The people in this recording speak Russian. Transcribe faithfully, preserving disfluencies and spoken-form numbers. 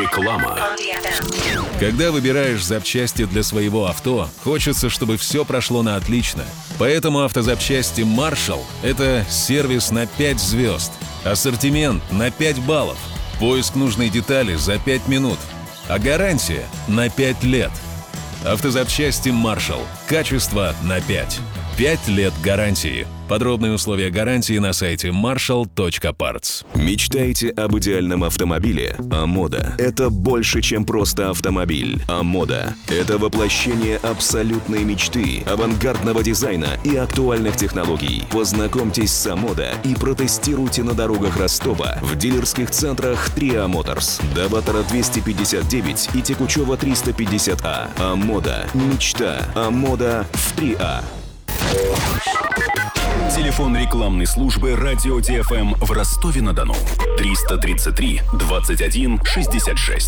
Реклама. Когда выбираешь запчасти для своего авто, хочется, чтобы все прошло на отлично. Поэтому автозапчасти Marshall – это сервис на пять звезд, ассортимент на пять баллов, поиск нужной детали за пять минут, а гарантия на пять лет. Автозапчасти Marshall. Качество на пять. пять лет гарантии. Подробные условия гарантии на сайте маршалл точка партс. Мечтаете об идеальном автомобиле? Амода – это больше, чем просто автомобиль. Амода – это воплощение абсолютной мечты, авангардного дизайна и актуальных технологий. Познакомьтесь с Амода и протестируйте на дорогах Ростова в дилерских центрах три а Motors, Доватора двести пятьдесят девять и Текучева триста пятьдесят А. Амода – мечта. Амода в три а. Телефон рекламной службы «Радио ди эф эм» в Ростове-на-Дону. триста тридцать три двадцать один шестьдесят шесть.